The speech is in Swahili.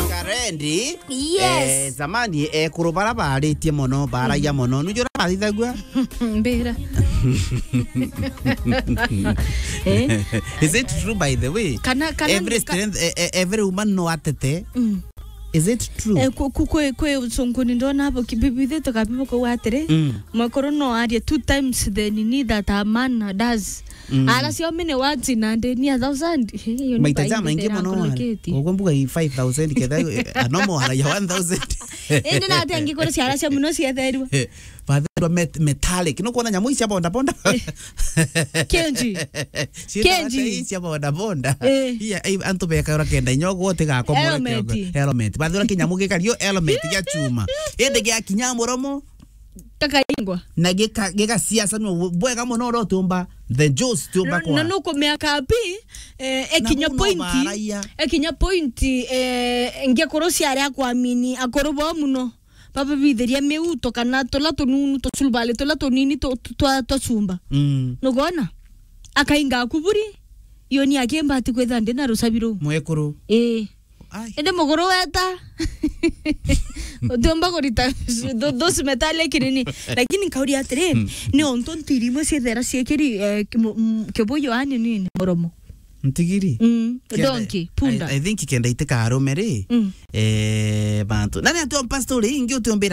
Karendi. Yes. Zamani kurubara baritie mono baraia mono nujura bathithagua. Mbera. Is it true by the way? Every woman know atete. Is it true? Kwe usongoni ndona hapo kibibithe tokapipo kwa watere. Mwakoro no aria 2 times the nini that a man does. Ala sio mine wati na ndeni 1000. Maitaja maingi mono. Ukumbuka 5000 kedha anomo ala ya 1000. Ende na atengi kwa siara sia muno sia theriwa. Father metallic no kuona nyamu isia bonda bonda. Kenji. Kenji isia bonda bonda. Iya anto beka ora kenda nyogo wote ga komora kyogo. Helmet. Father kinyamu gekario helmet ya chuma. Ende gya kinyamu romo. Takaingwa. Na geka siasa no bwega mono ro tumba the juice tumba kwa. Na nuko meaka api ekinya pointi. Ekinya pointi ngekorosi ari akwamini akorobo muno. Papa bitheria meuto kana tola tonunu to sulbale tola tonini to chumba. Nogona. Akainga kuburi. Yoni akemba ati kwetha ndena rusabiro. Mwekuru. Ende mogoro weta. Domba gorita dos metale kinini. Lakini kauri atre ni onton tirimo se dera sekeri keboyo ani nini moromo. Ntigiri. Donkey punda. I think kenda itika aromere. Bantu. Nani atu pastor ingi utuombera